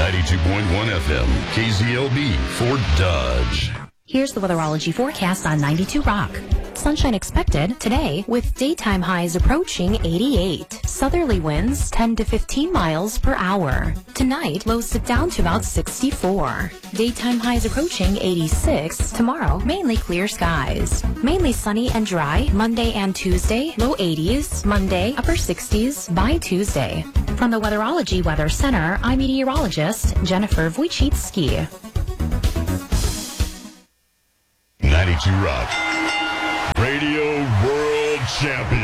92.1 FM, KZLB, Fort Dodge. Here's the weatherology forecast on 92 Rock. Sunshine expected today with daytime highs approaching 88. Southerly winds 10 to 15 miles per hour. Tonight, lows dip down to about 64. Daytime highs approaching 86. Tomorrow, mainly clear skies. Mainly sunny and dry Monday and Tuesday, low 80s. Monday, upper 60s by Tuesday. From the Weatherology Weather Center, I'm meteorologist Jennifer Wojcicki. 92 Rock. Radio World Champion.